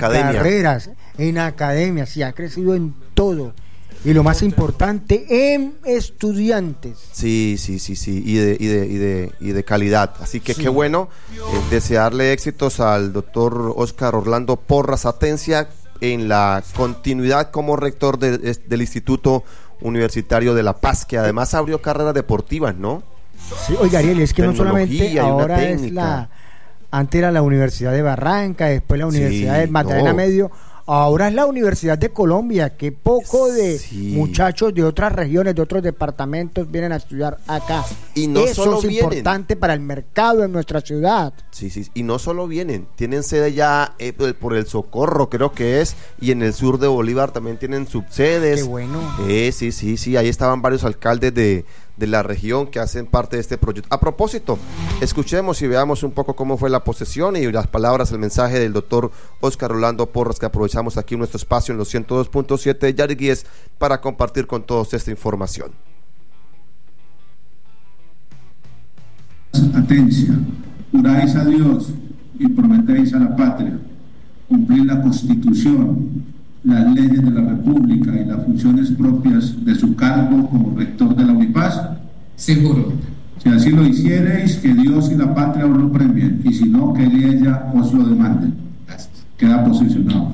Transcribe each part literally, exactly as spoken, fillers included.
academia. carreras, en academias, y ha crecido en todo. Y lo más importante, en estudiantes. Sí, sí, sí, sí, y de, y de, y de, y de calidad. Así que sí. Qué bueno, eh, desearle éxitos al doctor Óscar Orlando Porras Atencia en la continuidad como rector de, de, del Instituto Universitario de La Paz, que además abrió carreras deportivas, ¿no? Sí, oiga, Ariel, es que no solamente ahora es la... Antes era la Universidad de Barranca, después la Universidad sí, de Magdalena no. Medio... Ahora es la Universidad de Colombia, que poco de sí. muchachos de otras regiones, de otros departamentos vienen a estudiar acá. Y no Eso solo es vienen. importante para el mercado en nuestra ciudad. Sí, sí, y no solo vienen, tienen sede ya eh, por el Socorro, creo que es, y en el sur de Bolívar también tienen subsedes. Qué bueno. Eh, sí, sí, sí, ahí estaban varios alcaldes de, de la región que hacen parte de este proyecto. A propósito, escuchemos y veamos un poco cómo fue la posesión y las palabras, el mensaje del doctor Óscar Orlando Porras, que aprovechamos aquí en nuestro espacio en los ciento dos punto siete de Yariguíes para compartir con todos esta información. Atencia, juráis a Dios y prometéis a la patria cumplir la Constitución, las leyes de la República y las funciones propias de su cargo como rector de la Unipaz. Seguro. Si así lo hiciereis, que Dios y la patria os lo premien, y si no, que él y ella os lo demanden. Gracias. Queda posicionado.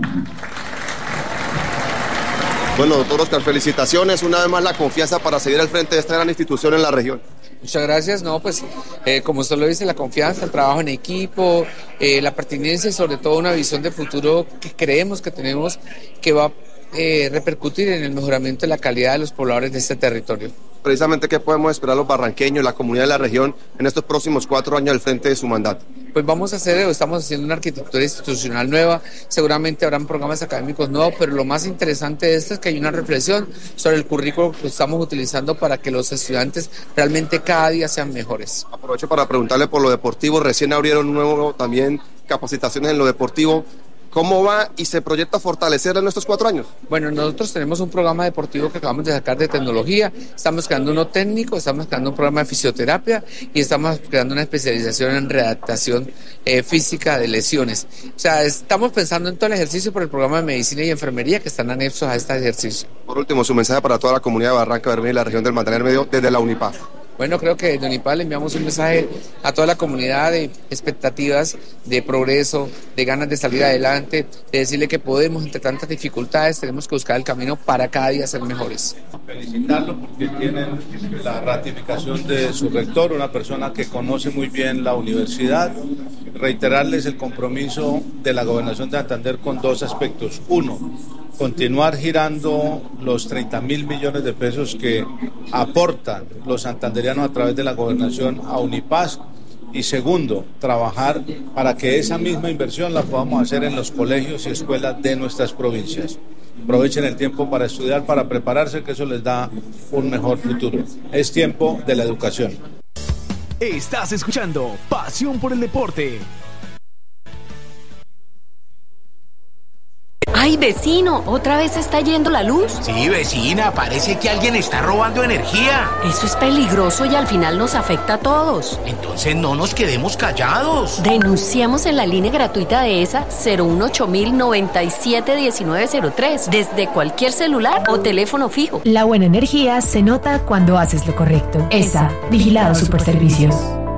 Bueno, doctor Óscar, felicitaciones, una vez más la confianza para seguir al frente de esta gran institución en la región. Muchas gracias. No, pues eh, como usted lo dice, la confianza, el trabajo en equipo, eh, la pertinencia y sobre todo una visión de futuro que creemos que tenemos, que va a eh, repercutir en el mejoramiento de la calidad de los pobladores de este territorio. Precisamente, ¿qué podemos esperar los barranqueños, la comunidad de la región, en estos próximos cuatro años al frente de su mandato? Pues vamos a hacer, estamos haciendo una arquitectura institucional nueva, seguramente habrán programas académicos nuevos, pero lo más interesante de esto es que hay una reflexión sobre el currículo que estamos utilizando para que los estudiantes realmente cada día sean mejores. Aprovecho para preguntarle por lo deportivo, recién abrieron un nuevo también capacitaciones en lo deportivo. ¿Cómo va y se proyecta fortalecer en estos cuatro años? Bueno, nosotros tenemos un programa deportivo que acabamos de sacar de tecnología, estamos creando uno técnico, estamos creando un programa de fisioterapia y estamos creando una especialización en readaptación eh, física de lesiones. O sea, estamos pensando en todo el ejercicio por el programa de medicina y enfermería que están anexos a este ejercicio. Por último, su mensaje para toda la comunidad de Barranca Bermeja y la región del Magdalena Medio desde la Unipaz. Bueno, creo que desde Unipaz le enviamos un mensaje a toda la comunidad de expectativas, de progreso, de ganas de salir adelante, de decirle que podemos, entre tantas dificultades, tenemos que buscar el camino para cada día ser mejores. Felicitarlo porque tienen la ratificación de su rector, una persona que conoce muy bien la universidad. Reiterarles el compromiso de la Gobernación de Santander con dos aspectos. Uno, continuar girando los treinta mil millones de pesos que aportan los santanderianos a través de la gobernación a Unipaz. Y segundo, trabajar para que esa misma inversión la podamos hacer en los colegios y escuelas de nuestras provincias. Aprovechen el tiempo para estudiar, para prepararse, que eso les da un mejor futuro. Es tiempo de la educación. Estás escuchando Pasión por el Deporte. Ay, vecino, ¿otra vez está yendo la luz? Sí, vecina, parece que alguien está robando energía. Eso es peligroso y al final nos afecta a todos. Entonces no nos quedemos callados. Denunciamos en la línea gratuita de ESA cero uno ocho mil noventa y siete diecinueve cero tres desde cualquier celular o teléfono fijo. La buena energía se nota cuando haces lo correcto. ESA, Vigilado Superservicios.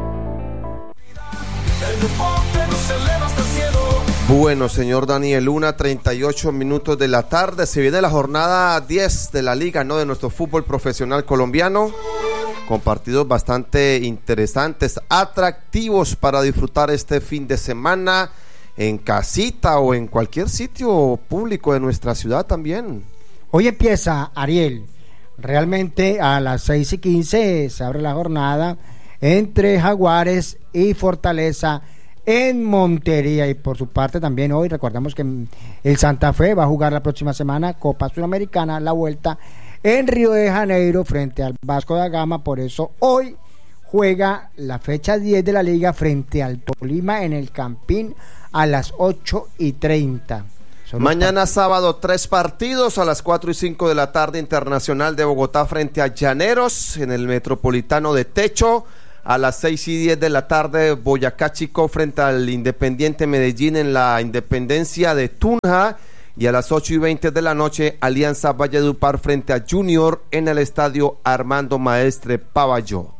Bueno, señor Daniel, una treinta y ocho minutos de la tarde, se viene la jornada diez de la liga, ¿no?, de nuestro fútbol profesional colombiano, con partidos bastante interesantes, atractivos para disfrutar este fin de semana, en casita o en cualquier sitio público de nuestra ciudad también. Hoy empieza, Ariel, realmente a las seis y quince se abre la jornada entre Jaguares y Fortaleza en Montería, y por su parte también hoy recordamos que el Santa Fe va a jugar la próxima semana Copa Sudamericana, la vuelta en Río de Janeiro frente al Vasco da Gama. Por eso hoy juega la fecha diez de la liga frente al Tolima en el Campín a las ocho y treinta. Mañana sábado tres partidos a las cuatro y cinco de la tarde, Internacional de Bogotá frente a Llaneros en el Metropolitano de Techo. A las seis y diez de la tarde, Boyacá Chicó frente al Independiente Medellín en la Independencia de Tunja. Y a las ocho y veinte de la noche, Alianza Valledupar frente a Junior en el estadio Armando Maestre Pavalló.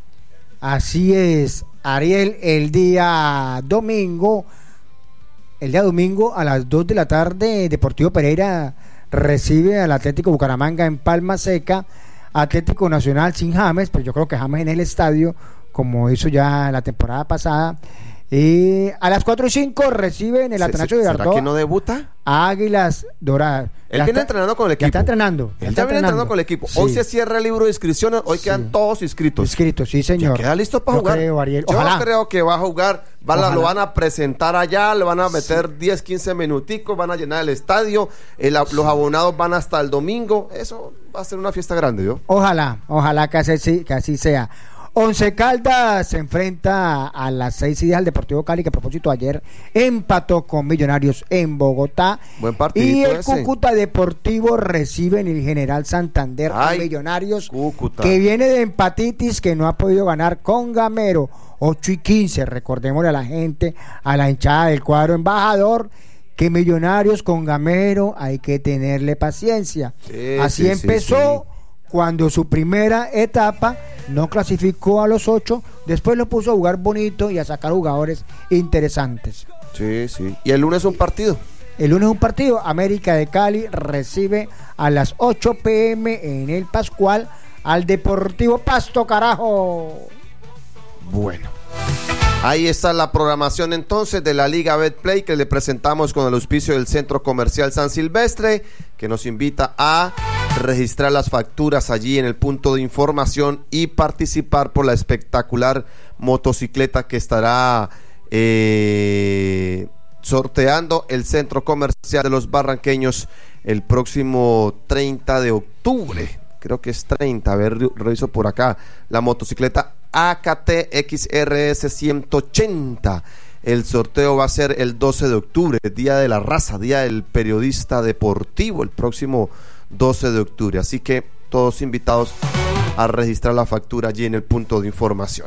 Así es, Ariel, el día domingo, el día domingo a las dos de la tarde, Deportivo Pereira recibe al Atlético Bucaramanga en Palma Seca. Atlético Nacional sin James, pero yo creo que James en el estadio, como hizo ya la temporada pasada. Y a las cuatro y cinco reciben el Atanasio Girardot. ¿Será que no debuta? Águilas Doradas. Él ya viene está, entrenando con el equipo. Ya está entrenando. Él ya ya está viene entrenando con el equipo. Sí. Hoy se cierra el libro de inscripciones. Hoy sí. Quedan todos inscritos. Inscritos, sí, señor. Ya queda listo para yo jugar. Creo, Ariel. Yo Ojalá. creo que va a jugar. Van a, lo van a presentar allá. Le van a meter sí. diez, quince minuticos. Van a llenar el estadio. El, los abonados van hasta el domingo. Eso va a ser una fiesta grande, ¿yo? Ojalá, ojalá que así, que así sea. Once Caldas se enfrenta a las seis y diez al Deportivo Cali, que a propósito ayer empató con Millonarios en Bogotá. Buen partido. Y el ese. Cúcuta Deportivo recibe en el General Santander Ay, a Millonarios, Cúcuta. que viene de empatitis, que no ha podido ganar con Gamero. ocho y quince, recordémosle a la gente, a la hinchada del cuadro embajador, que Millonarios con Gamero hay que tenerle paciencia. Sí, Así sí, empezó. Sí, sí. Cuando su primera etapa no clasificó a los ocho, después lo puso a jugar bonito y a sacar jugadores interesantes. Sí, sí. Y el lunes un partido. El lunes un partido. América de Cali recibe a las ocho pm en el Pascual al Deportivo Pasto, carajo. Bueno. Ahí está la programación entonces de la Liga Betplay, que le presentamos con el auspicio del Centro Comercial San Silvestre, que nos invita a registrar las facturas allí en el punto de información y participar por la espectacular motocicleta que estará eh, sorteando el Centro Comercial de los Barranqueños el próximo treinta de octubre. Creo que es treinta, a ver, reviso por acá. La motocicleta A K T X R S ciento ochenta. El sorteo va a ser el doce de octubre, Día de la Raza, Día del Periodista Deportivo, el próximo doce de octubre. Así que todos invitados a registrar la factura allí en el punto de información.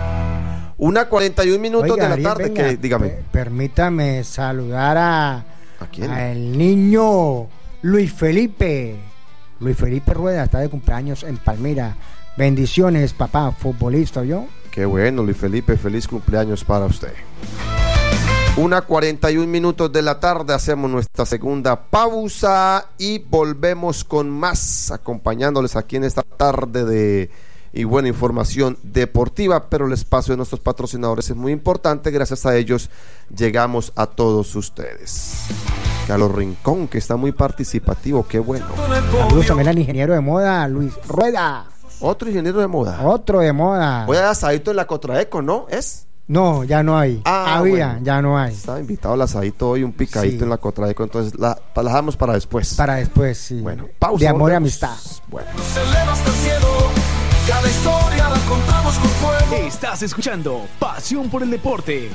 Una cuarenta y un minutos Oiga, de la Ariel, tarde. Venga, que, dígame. Per- permítame saludar a, ¿A quién? a el niño Luis Felipe. Luis Felipe Rueda está de cumpleaños en Palmira. Bendiciones, papá, futbolista, ¿yo? Qué bueno, Luis Felipe, feliz cumpleaños para usted. Una cuarenta y un minutos de la tarde, hacemos nuestra segunda pausa y volvemos con más, acompañándoles aquí en esta tarde de y buena información deportiva, pero el espacio de nuestros patrocinadores es muy importante, gracias a ellos llegamos a todos ustedes. Carlos Rincón, que está muy participativo, qué bueno. Saludos también al ingeniero de moda, Luis Rueda. Otro ingeniero de moda. Otro de moda. Voy a asadito en la Cotraeco, ¿no? ¿Es? No, ya no hay. Ah, Había, bueno. ya no hay. Estaba invitado al asadito hoy, un picadito sí. en la Cotraeco, entonces la, la dejamos para después. Para después, sí. Bueno, pausa. De amor y amistad. Bueno. Cada historia la contamos con fuego. Estás escuchando Pasión por el Deporte.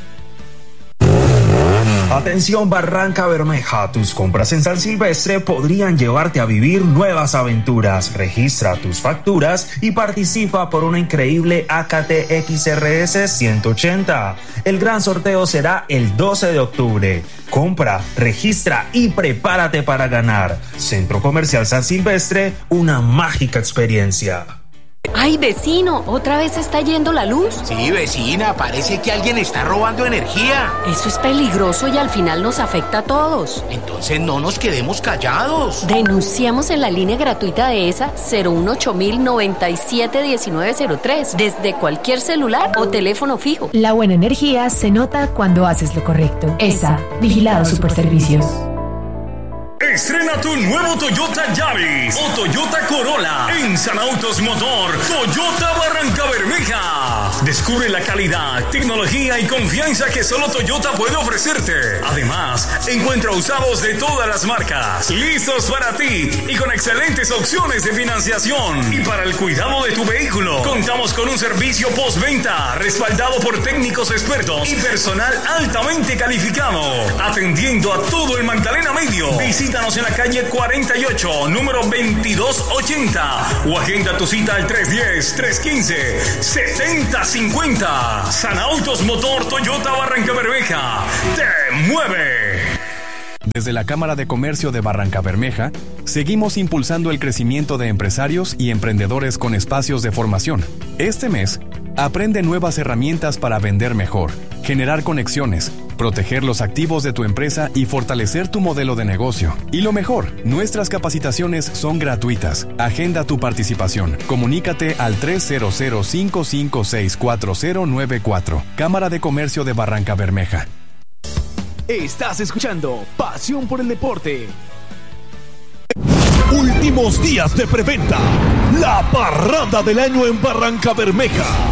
Atención Barranca Bermeja, tus compras en San Silvestre podrían llevarte a vivir nuevas aventuras. Registra tus facturas y participa por una increíble A K T X R S ciento ochenta. El gran sorteo será el doce de octubre. Compra, registra y prepárate para ganar. Centro Comercial San Silvestre, una mágica experiencia. Ay, vecino, ¿otra vez está yendo la luz? Sí, vecina, parece que alguien está robando energía. Eso es peligroso y al final nos afecta a todos. Entonces no nos quedemos callados. Denunciamos en la línea gratuita de ESA cero uno ocho mil noventa y siete diecinueve cero tres desde cualquier celular o teléfono fijo. La buena energía se nota cuando haces lo correcto. ESA, Vigilado Superservicios. Estrena tu nuevo Toyota Yaris o Toyota Corolla en San Autos Motor Toyota Barranca Bermeja. Descubre la calidad, tecnología y confianza que solo Toyota puede ofrecerte. Además, encuentra usados de todas las marcas, listos para ti y con excelentes opciones de financiación. Y para el cuidado de tu vehículo, contamos con un servicio postventa respaldado por técnicos expertos y personal altamente calificado, atendiendo a todo el Magdalena Medio. Visita Visítanos en la calle cuarenta y ocho, número veintidós ochenta, o agenda tu cita al tres uno cero, tres uno cinco, siete cero cinco cero. San Autos Motor Toyota Barrancabermeja te mueve. Desde la Cámara de Comercio de Barrancabermeja, seguimos impulsando el crecimiento de empresarios y emprendedores con espacios de formación. Este mes, aprende nuevas herramientas para vender mejor, generar conexiones, proteger los activos de tu empresa y fortalecer tu modelo de negocio. Y lo mejor, nuestras capacitaciones son gratuitas. Agenda tu participación. Comunícate al tres cero cero, cinco cinco seis, cuatro cero nueve cuatro. Cámara de Comercio de Barrancabermeja. Estás escuchando Pasión por el Deporte. Últimos días de preventa. La parranda del año en Barrancabermeja.